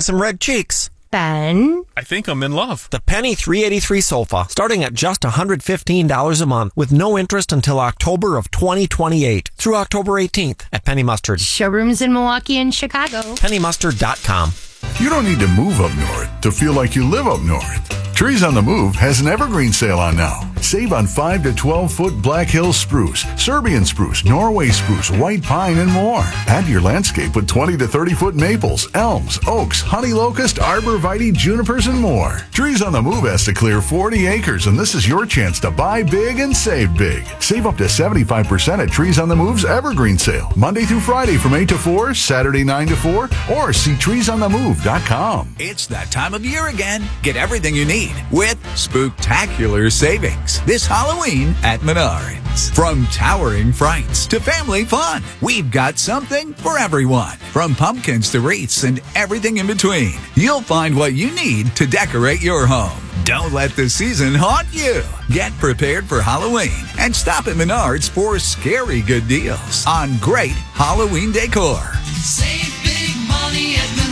some red cheeks. Ben? I think I'm in love. The Penny 383 sofa, starting at just $115 a month with no interest until October of 2028 through October 18th at Penny Mustard. Showrooms in Milwaukee and Chicago. PennyMustard.com. You don't need to move up north to feel like you live up north. Trees on the Move has an evergreen sale on now. Save on 5 to 12-foot Black Hills spruce, Serbian spruce, Norway spruce, white pine, and more. Add to your landscape with 20 to 30-foot maples, elms, oaks, honey locust, arborvitae, junipers, and more. Trees on the Move has to clear 40 acres, and this is your chance to buy big and save big. Save up to 75% at Trees on the Move's evergreen sale, Monday through Friday from 8 to 4, Saturday 9 to 4, or see treesonthemove.com. It's that time of year again. Get everything you need with spooktacular savings this Halloween at Menards. From towering frights to family fun, we've got something for everyone. From pumpkins to wreaths and everything in between, you'll find what you need to decorate your home. Don't let the season haunt you. Get prepared for Halloween and stop at Menards for scary good deals on great Halloween decor. Save big money at Menards.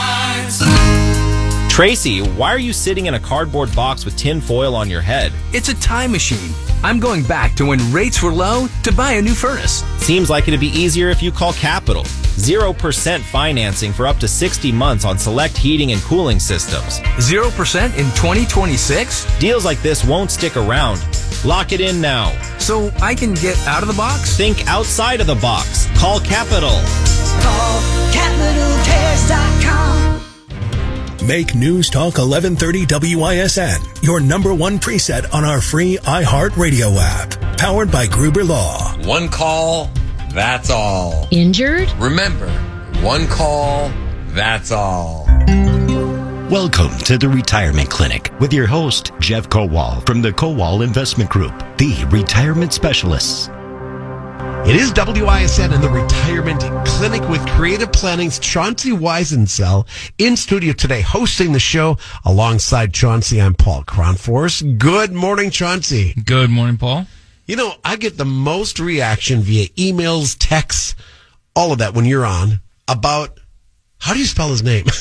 Tracy, why are you sitting in a cardboard box with tin foil on your head? It's a time machine. I'm going back to when rates were low to buy a new furnace. Seems like it'd be easier if you call Capital. 0% financing for up to 60 months on select heating and cooling systems. 0% in 2026? Deals like this won't stick around. Lock it in now. So I can get out of the box? Think outside of the box. Call Capital. Call CapitalCares.com. Make News Talk 1130 WISN your number one preset on our free iHeartRadio app. Powered by Gruber Law. One call, that's all. Injured? Remember, one call, that's all. Welcome to the Retirement Clinic with your host, Jeff Kowal from the Kowal Investment Group, the retirement specialists. It is WISN and the Retirement Clinic with Creative Planning's Chauncey Weisensell in studio today, hosting the show alongside Chauncey. I'm Paul Kronforce. Good morning, Chauncey. Good morning, Paul. You know, I get the most reaction via emails, texts, all of that when you're on about how do you spell his name?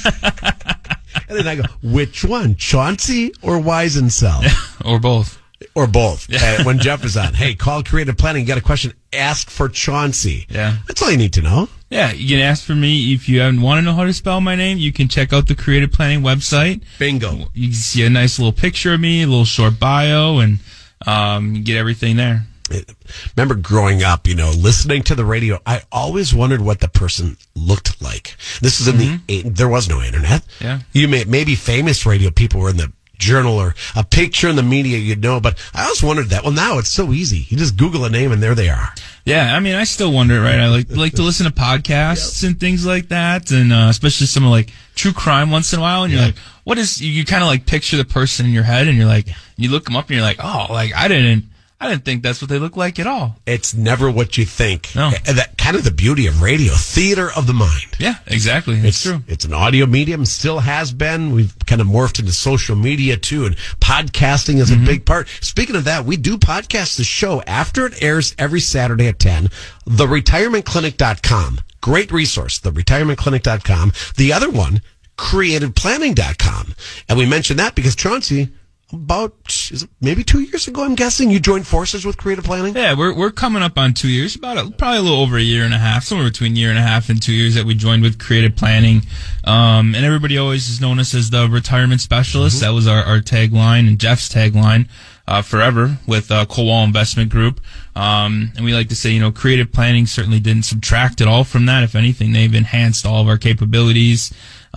And then I go, which one, Chauncey or Weisensell? Or both. Or both. Yeah. When Jeff is on. Hey, call Creative Planning. You got a question? Ask for Chauncey. Yeah. That's all you need to know. Yeah. You can ask for me. If you want to know how to spell my name, you can check out the Creative Planning website. Bingo. You can see a nice little picture of me, a little short bio, and you get everything there. Remember growing up, listening to the radio, I always wondered what the person looked like. This is in there was no internet. Yeah. Maybe famous radio people were in the Journal or a picture in the media, you'd know, but I always wondered that. Well, now it's so easy. You just Google a name and there they are. Yeah, I mean, I still wonder, right? I like to listen to podcasts and things like that, and especially some like true crime once in a while, and you're like, what is, you kind of like picture the person in your head, and you're like, you look them up and you're like, oh, like I didn't think that's what they look like at all. It's never what you think. No. That kind of the beauty of radio, theater of the mind. Yeah, exactly. It's true. It's an audio medium, still has been. We've kind of morphed into social media too, and podcasting is a big part. Speaking of that, we do podcast the show after it airs every Saturday at 10. TheRetirementClinic.com. Great resource, TheRetirementClinic.com. The other one, CreativePlanning.com. And we mentioned that because Chauncey, about maybe 2 years ago, I'm guessing, you joined forces with Creative Planning? Yeah, we're coming up on 2 years, probably a little over a year and a half, somewhere between a year and a half and 2 years that we joined with Creative Planning. And everybody always has known us as the retirement specialist. That was our tagline and Jeff's tagline forever with Kowal Investment Group. And we like to say, Creative Planning certainly didn't subtract at all from that. If anything, they've enhanced all of our capabilities.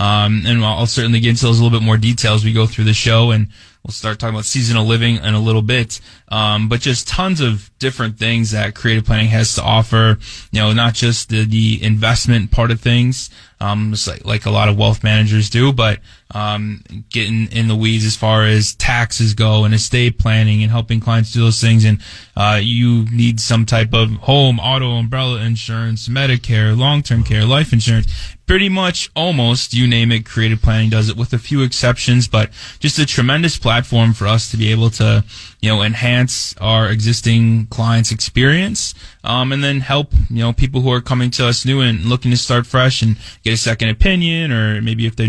And I'll certainly get into those a little bit more detail as we go through the show, and we'll start talking about seasonal living in a little bit. But just tons of different things that Creative Planning has to offer, not just the investment part of things, just like a lot of wealth managers do, but getting in the weeds as far as taxes go and estate planning and helping clients do those things. And you need some type of home, auto, umbrella insurance, Medicare, long-term care, life insurance. Pretty much almost, you name it, Creative Planning does it, with a few exceptions, but just a tremendous platform for us to be able to, enhance our existing clients' experience, and then help, people who are coming to us new and looking to start fresh and get a second opinion, or maybe if they